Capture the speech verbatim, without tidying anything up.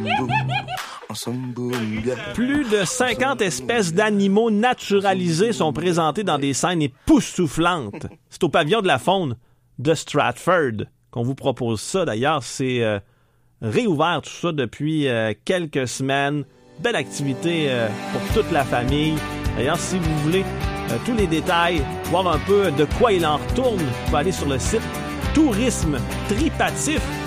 Plus de cinquante espèces d'animaux naturalisés sont présentées dans des scènes époustouflantes. C'est au pavillon de la faune de Stratford qu'on vous propose ça. D'ailleurs, c'est euh, réouvert tout ça depuis euh, quelques semaines. Belle activité euh, pour toute la famille. D'ailleurs, si vous voulez euh, tous les détails, voir un peu de quoi il en retourne, vous pouvez aller sur le site tourisme tripatif